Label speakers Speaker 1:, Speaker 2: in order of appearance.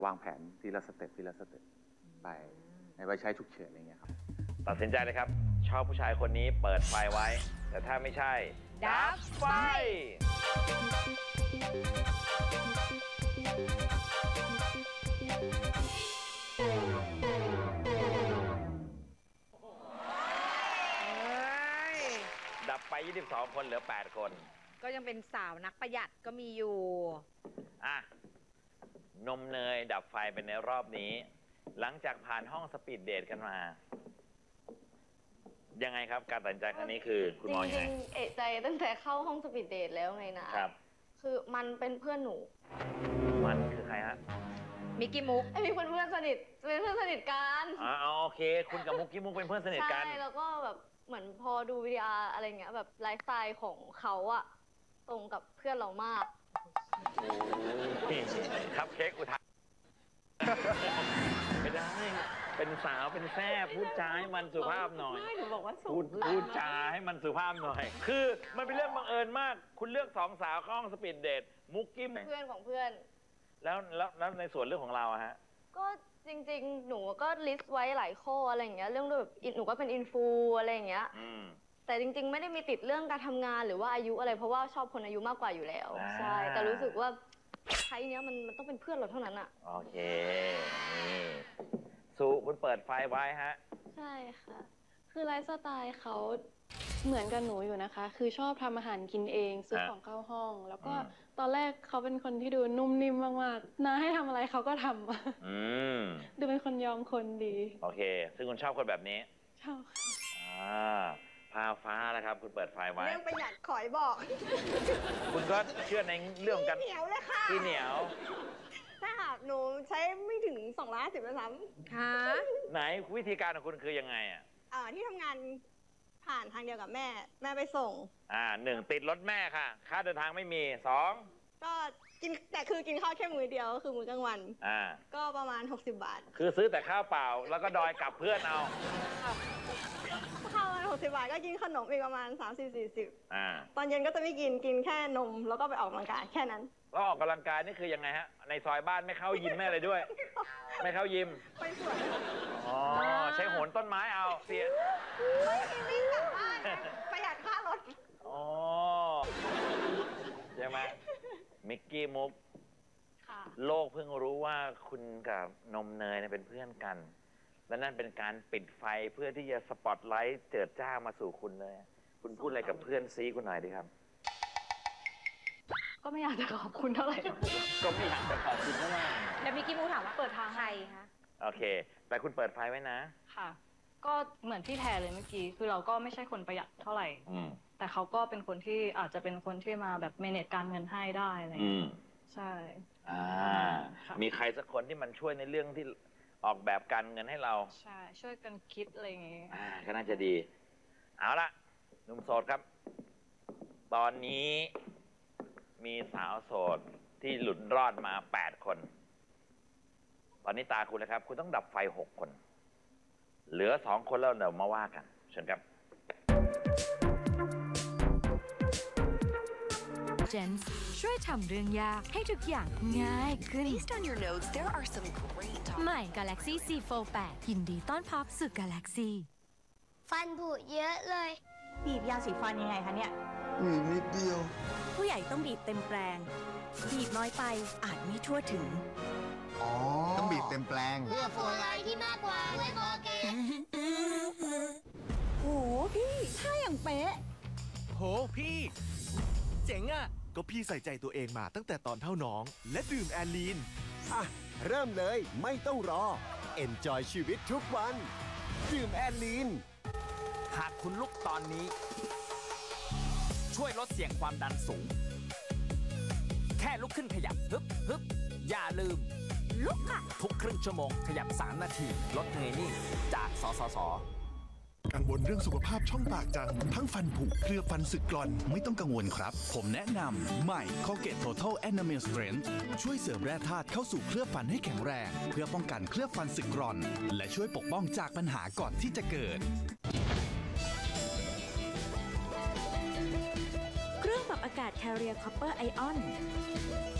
Speaker 1: วางแผนทีละสเต็ปไปในไว้ใช้ฉุกเฉินอะไรเงี้ยครับ
Speaker 2: ตัดสินใจเลยครับชอบผู้ชายคนนี้เปิดไฟไว้แต่ถ้าไม่ใช่ดับไฟดับไป22 คนเหลือ8 คน
Speaker 3: ก็ยังเป็นสาวนักประหยัดก็มีอยู่
Speaker 2: อ่ะนมเนยดับไฟเป็นในรอบนี้หลังจากผ่านห้องสปีดเดทกันมายังไงครับการตัดสินใจครั้งนี้คือคุณมองยังไง
Speaker 4: จริงๆเอะใจตั้งแต่เข้าห้องสปีดเดทแล้วไงนะครับคือมันเป็นเพื่อนหนู
Speaker 2: มันคือใครฮะ
Speaker 3: มิกกี้มุก
Speaker 4: ไอ้มีเพื่อนสนิทเป็นเพื่อนสนิทกัน
Speaker 2: โอเคคุณกับมุกกี้มุกเป็นเพื่อนสนิทกัน
Speaker 4: ใช่แล้วก็แบบเหมือนพอดูวิดีอาร์อะไรเงี้ยแบบไลฟ์สไตล์ของเขาอะตรงกับเพื่อนเรามาก
Speaker 2: ครับเค้กอุทัยไม่ได้เป็นสาวเป็นแซ่พูดจาให้มันสุภาพหน่อย
Speaker 4: ไม่หนูบอกว่า
Speaker 2: พูดจาให้มันสุภาพหน่อยคือมันเป็นเรื่องบังเอิญมากคุณเลือก2 สาวเข้าห้องสปีดเดทมุกกี้
Speaker 4: เพื่อนของเพื่อน
Speaker 2: แล้วในส่วนเรื่องของเราอะฮะ
Speaker 4: ก็จริงๆหนูก็ลิสต์ไว้หลายข้ออะไรอย่างเงี้ยเรื่องแบบหนูก็เป็นอินฟูอะไรอย่างเงี้ยแต่จริงๆไม่ได้มีติดเรื่องการทำงานหรือว่าอายุอะไรเพราะว่าชอบคนอายุมากกว่าอยู่แล้วใช่แต่รู้สึกว่าใช้เนี้ยมันต้องเป็นเพื่อนเราเท่านั้นอะ
Speaker 2: โอเคนี่สุคุณเปิดไฟไว้ฮะ
Speaker 5: ใช่ค่ะคือไลฟ์สไตล์เขาเหมือนกับหนูอยู่นะคะคือชอบทำอาหารกินเองซื้อของเข้าห้องแล้วก็ตอนแรกเขาเป็นคนที่ดูนุ่มนิ่มมากๆน้าให้ทำอะไรเขาก็ทำดูเป็นคนยอมคนดี
Speaker 2: โอเคซึ่งคุณชอบคนแบบนี้
Speaker 5: ชอบ
Speaker 2: พาฟ้าแล้วครับคุณเปิดไฟไว้
Speaker 6: เรื่องประหยัดขอยบอก
Speaker 2: คุณก็เชื่อในเรื่องกัน
Speaker 6: เหนียวเลยค่ะ
Speaker 2: ที่เหนียว
Speaker 6: ถ้าหากหนูใช้ไม่ถึง250ด้วยซ้
Speaker 3: ำค่ะ
Speaker 2: ไหนวิธีการของคุณคือยังไง
Speaker 6: ที่ทำงานผ่านทางเดียวกับแม่ไปส่ง
Speaker 2: 1ติดรถแม่ค่ะค่าเดินทางไม่มี2
Speaker 6: ก็กินแต่คือกินข้าวแค่มื้อเดียวก็คือมื้อกลางวันก็ประมาณ60 บาท
Speaker 2: คือซื้อแต่ข้าวเปล่าแล้วก็ดอยกลับเพื่อนเอา
Speaker 6: ข้าวประมาณ60 บาทก็กินขนมอีกประมาณ30-40ตอนเย็นก็จะไม่กินแค่นมแล้วก็ไปออกกำลังกายแค่นั้น
Speaker 2: แล้วออกกำลังกายนี่คือยังไงฮะในซอยบ้านไม่เข้ายิมแม่เลยด้วย ไม่เข้ายิม
Speaker 6: ไปสวน
Speaker 2: ใช้โหนต้นไม้เอาเสีย
Speaker 6: ไม่วิ่งกลับบ้านประหยัดค่ารถ
Speaker 2: ใช่ไหมมิกกี้มุกโลกเพิ่งรู้ว่าคุณกับนมเนยเป็นเพื่อนกันและนั่นเป็นการปิดไฟเพื่อที่จะสปอตไลท์เจิดจ้ามาสู่คุณเลยคุณพูดอะไรกับเพื่อนซีคุณหน่อยดีครับ
Speaker 4: ก็ไม่อยากจะขอบคุณเท่าไหร่
Speaker 2: ก็ไม่อยากจะขอบคุณเท่าไหร่
Speaker 3: แล้วมิกกี้มูถามว่าเปิดทางใครคะ
Speaker 2: โอเคแต่คุณเปิดไฟไว้นะ
Speaker 5: ค่ะก็เหมือนที่แพรเลยเมื่อกี้คือเราก็ไม่ใช่คนประหยัดเท่าไหร่แต่เขาก็เป็นคนที่อาจจะเป็นคนที่มาแบบเมเนจการเงินให้ได้อะไรอย่างเงี้ยใช่
Speaker 2: มีใครสักคนที่มันช่วยในเรื่องที่ออกแบบการเงินให้เรา
Speaker 5: ใช่ช่วยกันคิดอะไรอย่างเงี้ย
Speaker 2: ก็น่าจะดีเอาละหนุ่มโสดครับตอนนี้มีสาวโสดที่หลุดรอดมา8 คนตอนนี้ตาคุณแล้วครับคุณต้องดับไฟ6 คนเหลือ2 คนแล้วเดี๋ยวมาว่ากันเชิญครับ
Speaker 7: เจนส์ช่วยทำเรื่องยากให้ทุกอย่างง่ายขึ้น
Speaker 8: Based on your notes, there are some great
Speaker 7: ใหม่ Galaxy C Fold 8ยินดีต้อนรับสู่ Galaxy
Speaker 9: ฟันผุเยอะเลย
Speaker 10: บีบยาสีฟันยังไงคะเนี่ย
Speaker 11: นิดเดียว
Speaker 7: ผู้ใหญ่ต้องบีบเต็มแปลงบีบน้อยไปอาจไม่ทั่วถึง
Speaker 11: ต้องบีบเต็มแปลง
Speaker 9: เพื่อฟลูออไรด์ที่มากกว่าด้วยโคเกต
Speaker 10: โหพี่ท่าอย่างเป๊ะ
Speaker 12: โหพี่เจ๋งอ่ะก็พี่ใส่ใจตัวเองมาตั้งแต่ตอนเท่าน้องและดื่มแอลลีน
Speaker 11: เริ่มเลยไม่ต้องรอ Enjoy ชีวิตทุกวันดื่มแอลลีน
Speaker 12: หากคุณลุกตอนนี้ช่วยลดเสี่ยงความดันสูงแค่ลุกขึ้นขยับฮึบอย่าลืม
Speaker 7: ลุกค่ะ
Speaker 12: ทุกครึ่งชั่วโมงขยับ3 นาทีลดเงยนี่จากสสส.
Speaker 13: กังวลเรื่องสุขภาพช่องปากจังทั้งฟันผุเคลือบฟันสึกกร่อนไม่ต้องกังวลครับผมแนะนำใหม่ Colgate Total Enamel Strength ช่วยเสริมแร่ธาตุเข้าสู่เคลือบฟันให้แข็งแรงเพื่อป้องกันเคลือบฟันสึกกร่อนและช่วยปกป้องจากปัญหาก่อนที่จะเกิด
Speaker 7: เครื่องปรับอากาศ Carrier Copper Ion